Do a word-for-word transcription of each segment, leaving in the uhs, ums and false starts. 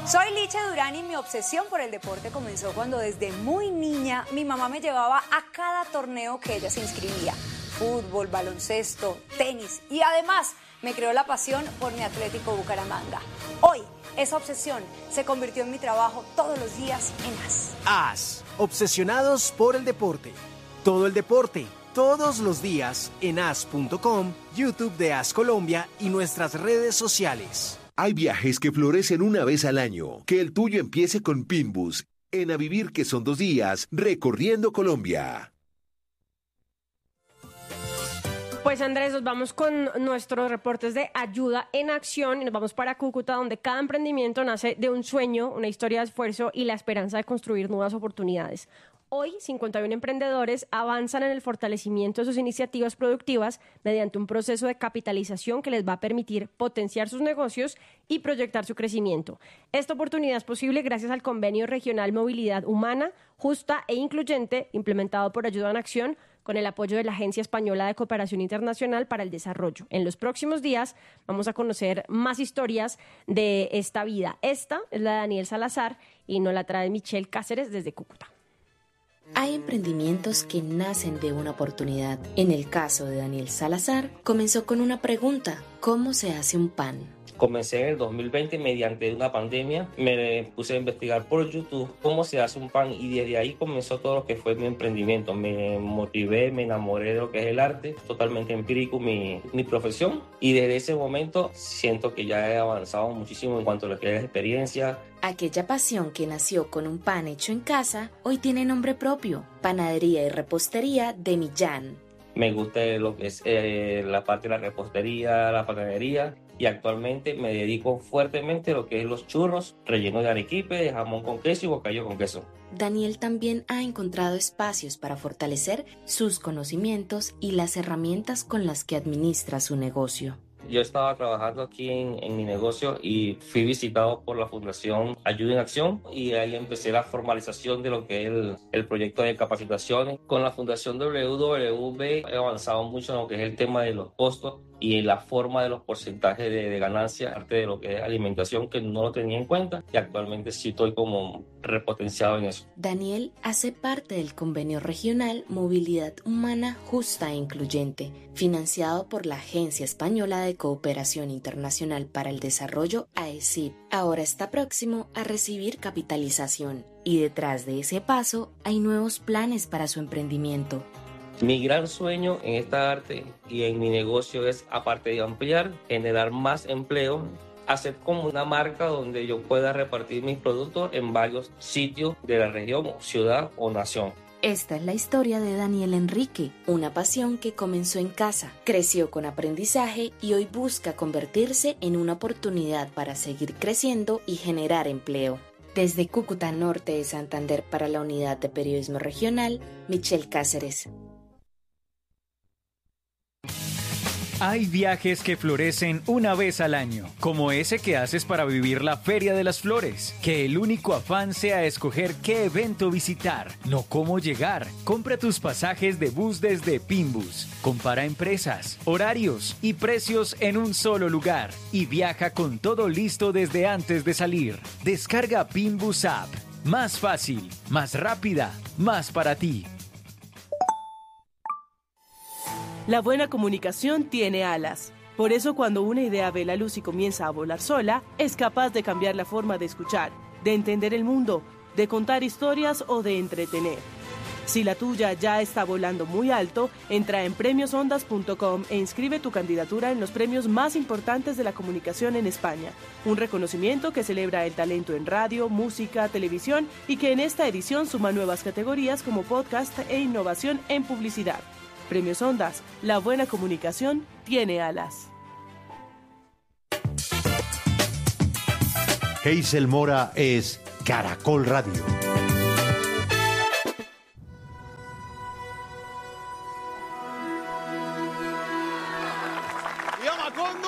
Soy Licha Durán y mi obsesión por el deporte comenzó cuando desde muy niña mi mamá me llevaba a cada torneo que ella se inscribía. Fútbol, baloncesto, tenis y además me creó la pasión por mi Atlético Bucaramanga. Hoy esa obsesión se convirtió en mi trabajo todos los días en A S. A S, obsesionados por el deporte. Todo el deporte, todos los días en A S punto com, YouTube de A S Colombia y nuestras redes sociales. Hay viajes que florecen una vez al año. Que el tuyo empiece con Pinbus. En A Vivir, que son dos días, recorriendo Colombia. Pues Andrés, nos vamos con nuestros reportes de Ayuda en Acción y nos vamos para Cúcuta, donde cada emprendimiento nace de un sueño, una historia de esfuerzo y la esperanza de construir nuevas oportunidades. Hoy, cincuenta y uno emprendedores avanzan en el fortalecimiento de sus iniciativas productivas mediante un proceso de capitalización que les va a permitir potenciar sus negocios y proyectar su crecimiento. Esta oportunidad es posible gracias al Convenio Regional Movilidad Humana, Justa e Incluyente, implementado por Ayuda en Acción, con el apoyo de la Agencia Española de Cooperación Internacional para el Desarrollo. En los próximos días vamos a conocer más historias de esta vida. Esta es la de Daniel Salazar y nos la trae Michelle Cáceres desde Cúcuta. Hay emprendimientos que nacen de una oportunidad. En el caso de Daniel Salazar, comenzó con una pregunta: ¿cómo se hace un pan? Comencé en el dos mil veinte mediante una pandemia, me puse a investigar por YouTube cómo se hace un pan y desde ahí comenzó todo lo que fue mi emprendimiento. Me motivé, me enamoré de lo que es el arte, totalmente empírico mi, mi profesión, y desde ese momento siento que ya he avanzado muchísimo en cuanto a lo que es la experiencia. Aquella pasión que nació con un pan hecho en casa, hoy tiene nombre propio: Panadería y Repostería de Millán. Me gusta lo que es eh, la parte de la repostería, la panadería, y actualmente me dedico fuertemente a lo que es los churros rellenos de arequipe, de jamón con queso y bocadillo con queso. Daniel también ha encontrado espacios para fortalecer sus conocimientos y las herramientas con las que administra su negocio. Yo estaba trabajando aquí en, en mi negocio y fui visitado por la Fundación Ayuda en Acción y ahí empecé la formalización de lo que es el, el proyecto de capacitaciones. Con la Fundación W W B he avanzado mucho en lo que es el tema de los costos y en la forma de los porcentajes de, de ganancia, aparte de lo que es alimentación, que no lo tenía en cuenta, y actualmente sí estoy como repotenciado en eso. Daniel hace parte del Convenio Regional Movilidad Humana Justa e Incluyente, financiado por la Agencia Española de Cooperación Internacional para el Desarrollo, A E C I P. Ahora está próximo a recibir capitalización, y detrás de ese paso hay nuevos planes para su emprendimiento. Mi gran sueño en esta arte y en mi negocio es, aparte de ampliar, generar más empleo, hacer como una marca donde yo pueda repartir mis productos en varios sitios de la región, ciudad o nación. Esta es la historia de Daniel Enrique, una pasión que comenzó en casa, creció con aprendizaje y hoy busca convertirse en una oportunidad para seguir creciendo y generar empleo. Desde Cúcuta, norte de Santander, para la Unidad de Periodismo Regional, Michelle Cáceres. Hay viajes que florecen una vez al año, como ese que haces para vivir la Feria de las Flores. Que el único afán sea escoger qué evento visitar, no cómo llegar. Compra tus pasajes de bus desde Pinbus. Compara empresas, horarios y precios en un solo lugar. Y viaja con todo listo desde antes de salir. Descarga Pinbus App. Más fácil, más rápida, más para ti. La buena comunicación tiene alas. Por eso, cuando una idea ve la luz y comienza a volar sola, es capaz de cambiar la forma de escuchar, de entender el mundo, de contar historias o de entretener. Si la tuya ya está volando muy alto, entra en premios ondas punto com e inscribe tu candidatura en los premios más importantes de la comunicación en España. Un reconocimiento que celebra el talento en radio, música, televisión y que en esta edición suma nuevas categorías como podcast e innovación en publicidad. Premios Ondas, la buena comunicación tiene alas. Hazel Mora es Caracol Radio. ¡Viva Macondo!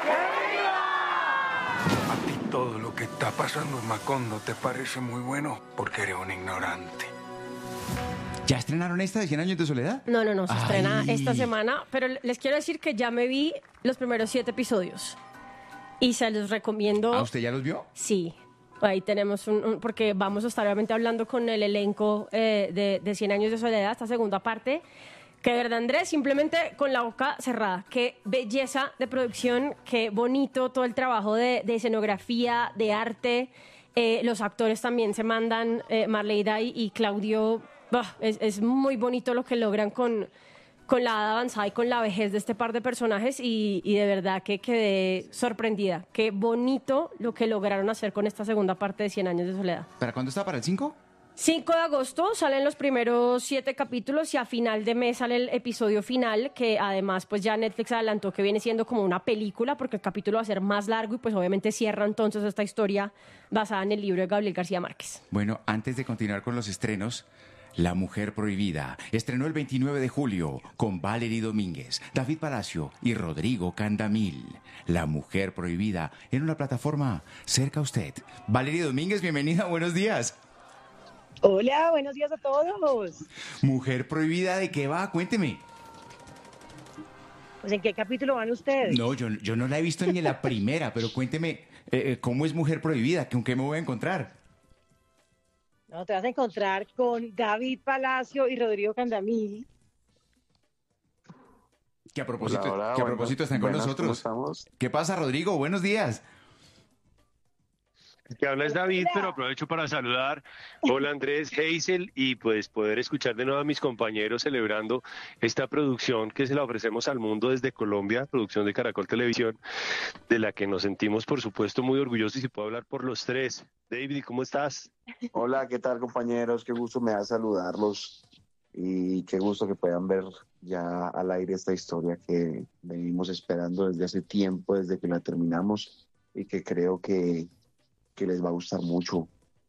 A ti todo lo que está pasando en Macondo te parece muy bueno porque eres un ignorante. ¿Ya estrenaron esta de cien años de soledad? No, no, no, se Ay. estrena esta semana, pero les quiero decir que ya me vi los primeros siete episodios y se los recomiendo. ¿Ah, usted ya los vio? Sí. Ahí tenemos un, un- porque vamos a estar obviamente hablando con el elenco eh, de, de Cien Años de Soledad, esta segunda parte, que de verdad, Andrés, simplemente con la boca cerrada. Qué belleza de producción, qué bonito todo el trabajo de, de escenografía, de arte. Eh, los actores también se mandan, eh, Marleida y, y Claudio, bah, es, es muy bonito lo que logran con, con la edad avanzada y con la vejez de este par de personajes y, y de verdad que quedé sorprendida. Qué bonito lo que lograron hacer con esta segunda parte de Cien Años de Soledad. ¿Para cuándo está? ¿Para el cinco? cinco de agosto salen los primeros siete capítulos y a final de mes sale el episodio final, que además pues ya Netflix adelantó que viene siendo como una película porque el capítulo va a ser más largo y pues obviamente cierra entonces esta historia basada en el libro de Gabriel García Márquez. Bueno, antes de continuar con los estrenos, La Mujer Prohibida estrenó el veintinueve de julio con Valerie Domínguez, David Palacio y Rodrigo Candamil. La Mujer Prohibida en una plataforma cerca a usted. Valerie Domínguez, bienvenida, buenos días. Hola, buenos días a todos. Mujer Prohibida, ¿de qué va? Cuénteme. Pues, ¿en qué capítulo van ustedes? No, yo, yo no la he visto ni en la primera, pero cuénteme, eh, eh, ¿cómo es Mujer Prohibida? ¿Con qué me voy a encontrar? No, te vas a encontrar con David Palacio y Rodrigo Candamil. Que a propósito, Hola, hola, que a buenas, propósito están con buenas, nosotros. ¿cómo estamos? ¿Qué pasa, Rodrigo? Buenos días. Que habla es David, pero aprovecho para saludar. Hola Andrés, Hazel, y pues poder escuchar de nuevo a mis compañeros celebrando esta producción que se la ofrecemos al mundo desde Colombia, producción de Caracol Televisión, de la que nos sentimos por supuesto muy orgullosos y puedo hablar por los tres. David, ¿cómo estás? Hola, ¿qué tal, compañeros? Qué gusto me da saludarlos y qué gusto que puedan ver ya al aire esta historia que venimos esperando desde hace tiempo, desde que la terminamos y que creo que, que les va a gustar mucho.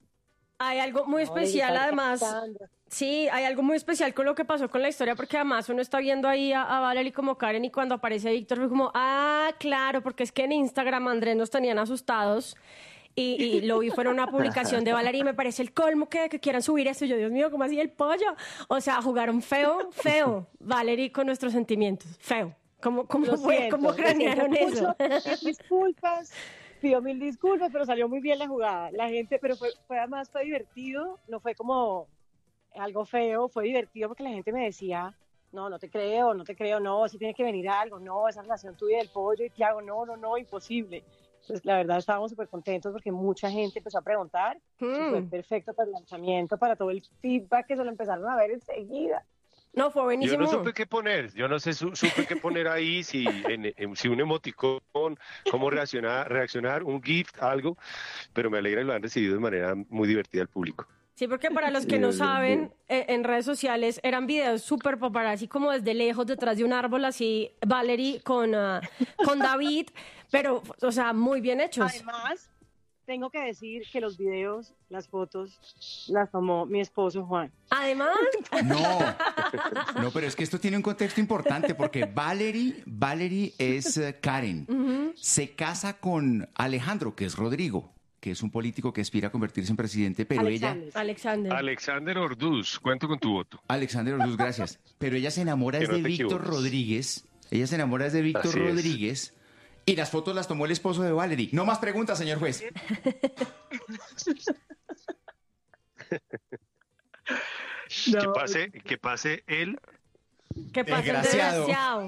Hay algo muy especial, además. Sí, hay algo muy especial con lo que pasó con la historia, porque además uno está viendo ahí a, a Valerie como Karen y cuando aparece Víctor fue como, ah, claro, porque es que en Instagram Andrés nos tenían asustados y, y lo vi fuera una publicación de Valerie y me parece el colmo que, que quieran subir eso. Y yo, Dios mío, ¿cómo así el pollo? O sea, jugaron feo, feo, Valerie con nuestros sentimientos, feo. ¿Cómo, cómo, Lo fue? siento, ¿Cómo lo cranearon siento eso? mucho. Mil disculpas, pido mil disculpas, pero salió muy bien la jugada. La gente, pero fue, fue además fue divertido, no fue como algo feo, fue divertido porque la gente me decía, no, no te creo, no te creo, no, si tiene que venir algo, no, esa relación tuya del pollo y Tiago, no, no, no, imposible. Pues la verdad estábamos súper contentos porque mucha gente empezó a preguntar, y fue perfecto para el lanzamiento, para todo el feedback que se lo empezaron a ver enseguida. No, fue buenísimo. Yo no supe qué poner, yo no sé, su, supe qué poner ahí, si, en, en- si un emoticón, cómo reaccionar, reaccionar, un gift, algo, pero me alegra que lo han recibido de manera muy divertida al público. Sí, porque para los que no saben, eh, en redes sociales eran videos súper paparazzi, como desde lejos, detrás de un árbol, así, Valerie con, ah, con David, pero, o sea, muy bien hechos. Además, tengo que decir que los videos, las fotos, las tomó mi esposo Juan. Además, No, no, pero es que esto tiene un contexto importante porque Valerie, Valerie es eh, Karen. Ujú. Se casa con Alejandro, que es Rodrigo, que es un político que aspira a convertirse en presidente, pero ella... Alexander. Alexander Orduz, cuento con tu voto. Alexander Orduz, gracias. Pero ella se enamora Que es no de te Víctor equivoques. Rodríguez. Ella se enamora es de Víctor Así es. Rodríguez. Y las fotos las tomó el esposo de Valerie. No más preguntas, señor juez. Que pase, que pase él. ¿Qué pasa, Desgraciado.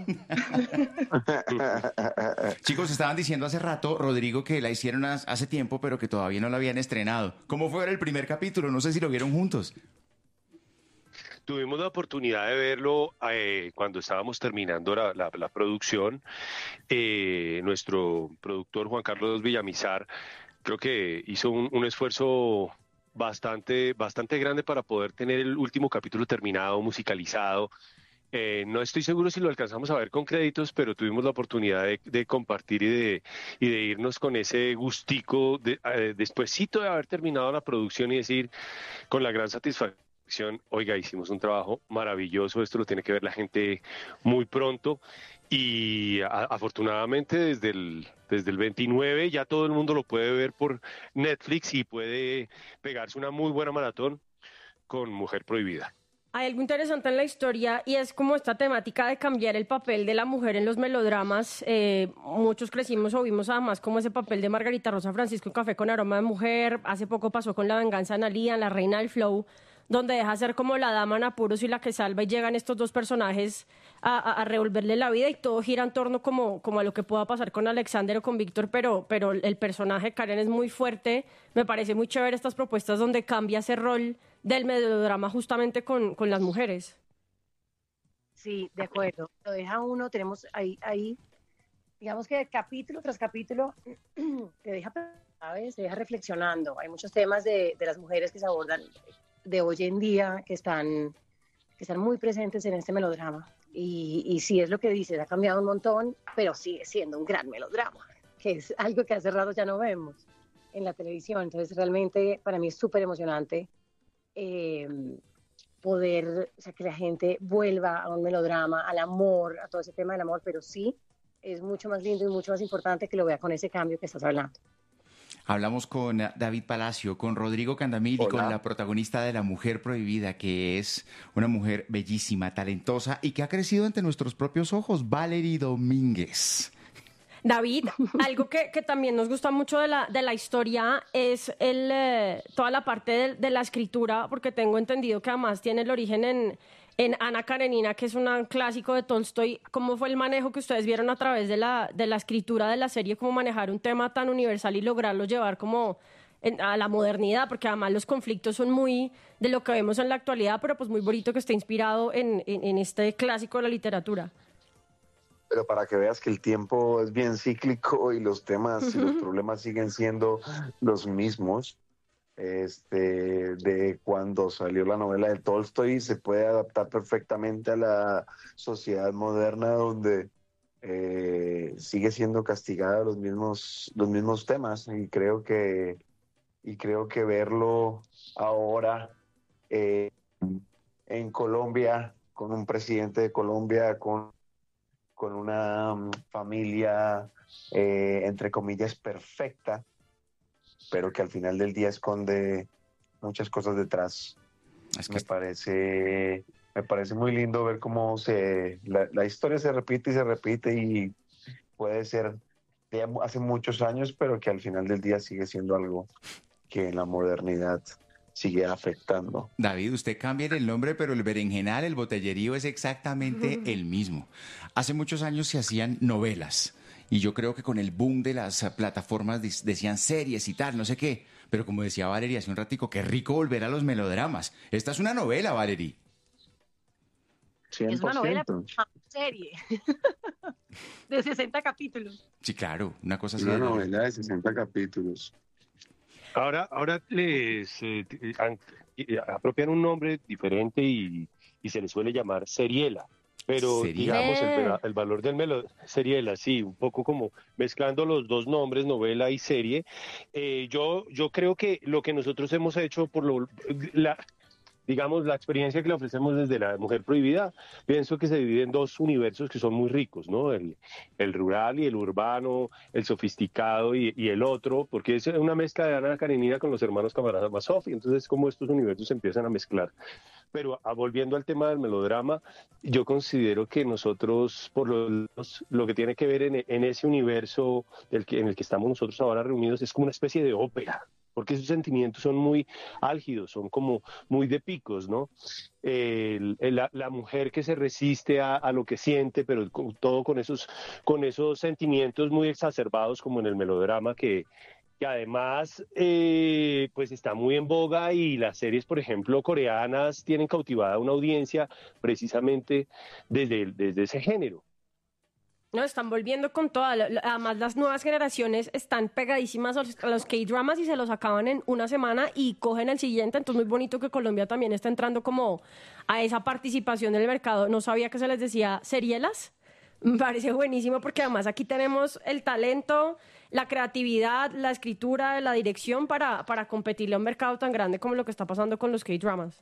desgraciado? Chicos, estaban diciendo hace rato, Rodrigo, que la hicieron as- hace tiempo, pero que todavía no la habían estrenado. ¿Cómo fue el primer capítulo? No sé si lo vieron juntos. Tuvimos la oportunidad de verlo eh, cuando estábamos terminando la, la- la producción. Eh, nuestro productor Juan Carlos Villamizar creo que hizo un, un esfuerzo bastante, bastante grande para poder tener el último capítulo terminado, musicalizado. Eh, no estoy seguro si lo alcanzamos a ver con créditos, pero tuvimos la oportunidad de, de compartir y de, y de irnos con ese gustico de, eh, despuesito de haber terminado la producción y decir con la gran satisfacción, oiga, hicimos un trabajo maravilloso, esto lo tiene que ver la gente muy pronto y a- afortunadamente desde el, desde el veintinueve ya todo el mundo lo puede ver por Netflix y puede pegarse una muy buena maratón con Mujer Prohibida. Hay algo interesante en la historia y es como esta temática de cambiar el papel de la mujer en los melodramas. Eh, muchos crecimos o vimos además como ese papel de Margarita Rosa Francisco en Café con Aroma de Mujer. Hace poco pasó con La Venganza de Analía, en La Reina del Flow, donde deja ser como la dama en apuros y la que salva, y llegan estos dos personajes a, a, a revolverle la vida, y todo gira en torno como, como a lo que pueda pasar con Alexander o con Víctor, pero, pero el personaje de Karen es muy fuerte. Me parece muy chévere estas propuestas donde cambia ese rol del melodrama justamente con, con las mujeres. Sí, de acuerdo. Lo deja uno, tenemos ahí, ahí digamos que capítulo tras capítulo te deja, ¿sabes? Te deja reflexionando. Hay muchos temas de, de las mujeres que se abordan de hoy en día que están, que están muy presentes en este melodrama. Y, y sí, es lo que dices, ha cambiado un montón, pero sigue siendo un gran melodrama, que es algo que hace rato ya no vemos en la televisión. Entonces, realmente, para mí es súper emocionante eh, poder, o sea, que la gente vuelva a un melodrama, al amor, a todo ese tema del amor, pero sí, es mucho más lindo y mucho más importante que lo vea con ese cambio que estás hablando. Hablamos con David Palacio, con Rodrigo Candamil y con la protagonista de La Mujer Prohibida, que es una mujer bellísima, talentosa y que ha crecido ante nuestros propios ojos, Valerie Domínguez. David, algo que, que también nos gusta mucho de la, de la historia es el, eh, toda la parte de, de la escritura, porque tengo entendido que además tiene el origen en, en Ana Karenina, que es un clásico de Tolstoy. ¿Cómo fue el manejo que ustedes vieron a través de la, de la escritura de la serie, cómo manejar un tema tan universal y lograrlo llevar como en, a la modernidad? Porque además los conflictos son muy de lo que vemos en la actualidad, pero pues muy bonito que esté inspirado en, en, en este clásico de la literatura. Pero para que veas que el tiempo es bien cíclico y los temas y los problemas siguen siendo los mismos. Este, de cuando salió la novela de Tolstoy, se puede adaptar perfectamente a la sociedad moderna, donde eh, sigue siendo castigada los mismos, los mismos temas, y creo que, y creo que verlo ahora eh, en Colombia, con un presidente de Colombia, con con una um, familia, eh, entre comillas, perfecta, pero que al final del día esconde muchas cosas detrás. Es que me parece, me parece muy lindo ver cómo se, la, la historia se repite y se repite, y puede ser de hace muchos años, pero que al final del día sigue siendo algo que en la modernidad sigue afectando. David, usted cambia el nombre, pero el berenjenal, el botellerío es exactamente el mismo. Hace muchos años se hacían novelas, y yo creo que con el boom de las plataformas decían series y tal, no sé qué, pero como decía Valerie hace un ratico, qué rico volver a los melodramas. Esta es una novela, Valerie. cien por ciento. Es una novela, una serie de sesenta capítulos. Sí, claro, una cosa así. Una novela de sesenta capítulos. Ahora, ahora les eh, an, eh, apropian un nombre diferente y, y se les suele llamar seriela, pero ¿Seriela? digamos el, el valor del melo, seriela, sí, un poco como mezclando los dos nombres, novela y serie. Eh, yo, yo creo que lo que nosotros hemos hecho por lo, la, digamos, la experiencia que le ofrecemos desde La Mujer Prohibida, pienso que se divide en dos universos que son muy ricos, ¿no? El, el rural y el urbano, el sofisticado y, y el otro, porque es una mezcla de Ana Karenina con los hermanos Karamazov, y entonces como estos universos se empiezan a mezclar. Pero a, volviendo al tema del melodrama, yo considero que nosotros, por lo, lo que tiene que ver en, en ese universo del que, en el que estamos nosotros ahora reunidos, es como una especie de ópera, porque esos sentimientos son muy álgidos, son como muy de picos, ¿no? Eh, la, la mujer que se resiste a, a lo que siente, pero con, todo con esos, con esos sentimientos muy exacerbados, como en el melodrama, que, que además eh, pues está muy en boga, y las series, por ejemplo, coreanas tienen cautivada a una audiencia precisamente desde, desde ese género. No, están volviendo con toda. Además, las nuevas generaciones están pegadísimas a los, a los K-dramas y se los acaban en una semana y cogen el siguiente. Entonces, muy bonito que Colombia también está entrando como a esa participación del mercado. No sabía que se les decía serielas. Me parece buenísimo, porque además aquí tenemos el talento, la creatividad, la escritura, la dirección para, para competirle a un mercado tan grande como lo que está pasando con los K-dramas.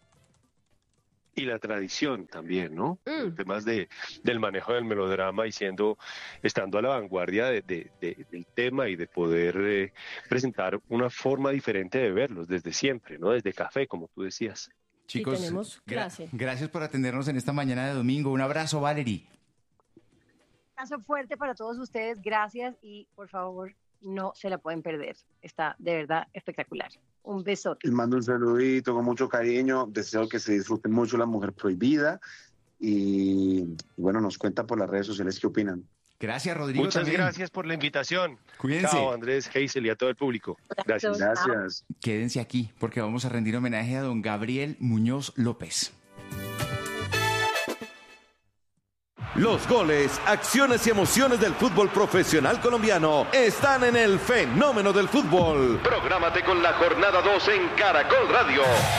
Y la tradición también, ¿no? Mm. Temas de, del manejo del melodrama y siendo, estando a la vanguardia de, de, de, del tema, y de poder eh, presentar una forma diferente de verlos desde siempre, ¿no? Desde Café, como tú decías. Chicos, sí, tenemos clase. Gra- gracias por atendernos en esta mañana de domingo. Un abrazo, Valerie. Un abrazo fuerte para todos ustedes, gracias y por favor no se la pueden perder. Está de verdad espectacular. Un besote. Les mando un saludito con mucho cariño. Deseo que se disfruten mucho La Mujer Prohibida. Y bueno, nos cuentan por las redes sociales qué opinan. Gracias, Rodrigo. Muchas también. gracias por la invitación. Cuídense. Chao, Andrés, Hazel y a todo el público. Gracias. Gracias. Quédense aquí porque vamos a rendir homenaje a don Gabriel Muñoz López. Los goles, acciones y emociones del fútbol profesional colombiano están en el fenómeno del fútbol. Prográmate con la jornada dos en Caracol Radio.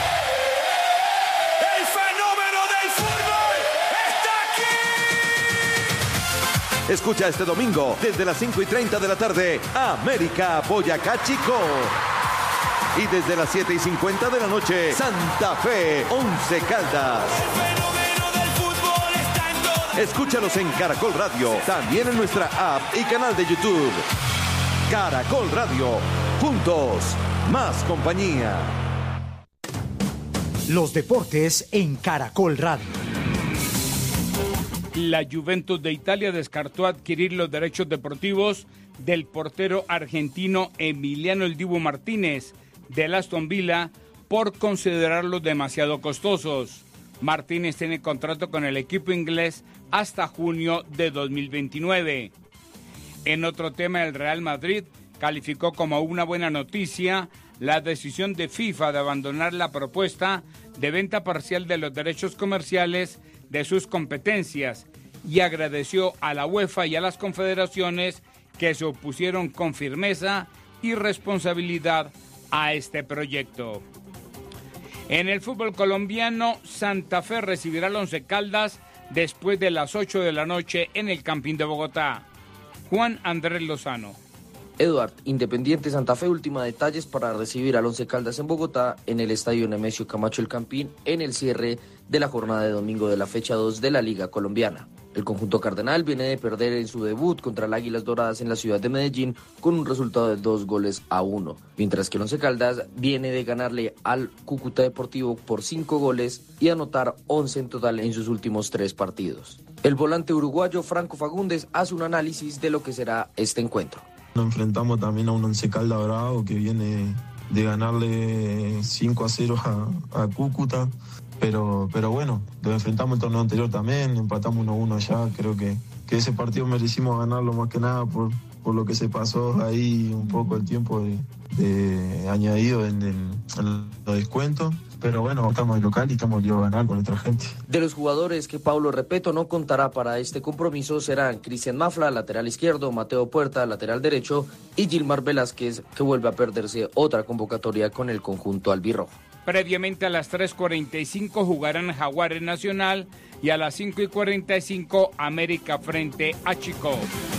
¡El fenómeno del fútbol está aquí! Escucha este domingo desde las cinco y treinta de la tarde América Boyacá Chico. Y desde las siete y cincuenta de la noche Santa Fe Once Caldas. Escúchalos en Caracol Radio, también en nuestra app y canal de YouTube. Caracol Radio, juntos, más compañía. Los deportes en Caracol Radio. La Juventus de Italia descartó adquirir los derechos deportivos del portero argentino Emiliano El Dibu Martínez del Aston Villa por considerarlos demasiado costosos. Martínez tiene contrato con el equipo inglés hasta junio de dos mil veintinueve. En otro tema, el Real Madrid calificó como una buena noticia la decisión de FIFA de abandonar la propuesta de venta parcial de los derechos comerciales de sus competencias y agradeció a la UEFA y a las confederaciones que se opusieron con firmeza y responsabilidad a este proyecto. En el fútbol colombiano, Santa Fe recibirá al Once Caldas después de las ocho de la noche en el Campín de Bogotá. Juan Andrés Lozano. Eduard, Independiente Santa Fe última detalles para recibir al Once Caldas en Bogotá en el Estadio Nemesio Camacho El Campín en el cierre de la jornada de domingo de la fecha dos de la Liga Colombiana. El conjunto cardenal viene de perder en su debut contra el Águilas Doradas en la ciudad de Medellín con un resultado de dos goles a uno, mientras que el Once Caldas viene de ganarle al Cúcuta Deportivo por cinco goles y anotar once en total en sus últimos tres partidos. El volante uruguayo Franco Fagundes hace un análisis de lo que será este encuentro. Nos enfrentamos también a un Once Caldas bravo que viene de ganarle cinco a cero a, a Cúcuta. Pero, pero bueno, lo enfrentamos el torneo anterior también, empatamos uno a uno allá. Creo que, que ese partido merecimos ganarlo más que nada por, por lo que se pasó ahí un poco el tiempo de, de añadido en, el, en los descuentos. Pero bueno, estamos en local y estamos obligados a ganar con nuestra gente. De los jugadores que Pablo Repeto no contará para este compromiso serán Cristian Mafla, lateral izquierdo, Mateo Puerta, lateral derecho, y Gilmar Velázquez, que vuelve a perderse otra convocatoria con el conjunto albirrojo. Previamente a las tres cuarenta y cinco jugarán Jaguares Nacional y a las cinco y cuarenta y cinco América frente a Chico.